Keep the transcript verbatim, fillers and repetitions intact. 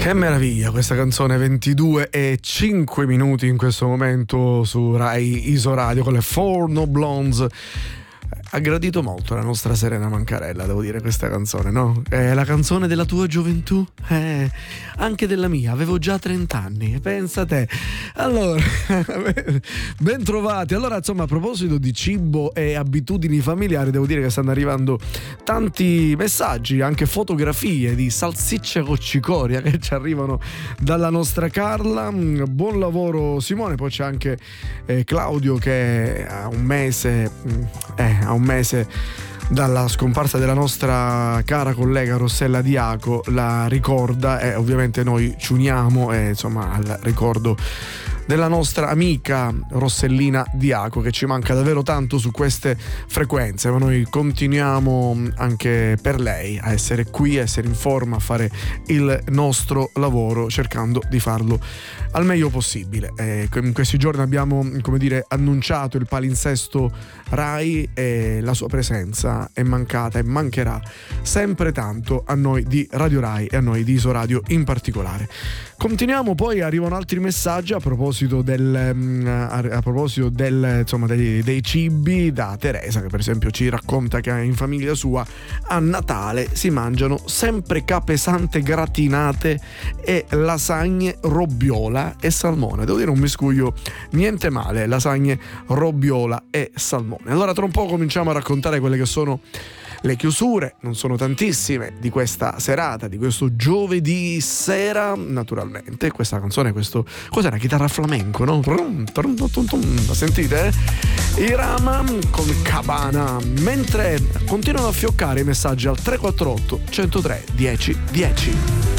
Che meraviglia questa canzone, ventidue e cinque minuti in questo momento su Rai Isoradio con le Four No Blondes. Ha gradito molto la nostra Serena Mancarella, devo dire, questa canzone, no? È la canzone della tua gioventù? Eh, anche della mia, avevo già trenta anni, pensa te. Allora, ben trovati. Allora, insomma, a proposito di cibo e abitudini familiari, devo dire che stanno arrivando tanti messaggi, anche fotografie di salsiccia con cicoria che ci arrivano dalla nostra Carla. Buon lavoro Simone, poi c'è anche eh, Claudio che ha un mese... Eh, a un mese dalla scomparsa della nostra cara collega Rossella Diaco, la ricorda e ovviamente noi ci uniamo e, insomma, al ricordo della nostra amica Rossellina Diaco, che ci manca davvero tanto su queste frequenze, ma noi continuiamo anche per lei a essere qui, a essere in forma, a fare il nostro lavoro, cercando di farlo al meglio possibile. E in questi giorni abbiamo, come dire, annunciato il palinsesto Rai e la sua presenza è mancata e mancherà sempre tanto a noi di Radio Rai e a noi di Isoradio in particolare. Continuiamo, poi arrivano altri messaggi a proposito del a proposito del insomma dei, dei cibi, da Teresa, che per esempio ci racconta che in famiglia sua a Natale si mangiano sempre capesante gratinate e lasagne robbiola e salmone. Devo dire, un miscuglio niente male, lasagne robbiola e salmone. Allora tra un po' cominciamo a raccontare quelle che sono le chiusure, non sono tantissime, di questa serata, di questo giovedì sera. Naturalmente questa canzone, questo cos'era, chitarra flamenco, no? La sentite? Irama con Cabana, mentre continuano a fioccare i messaggi al tre quattro otto, uno zero tre, dieci dieci.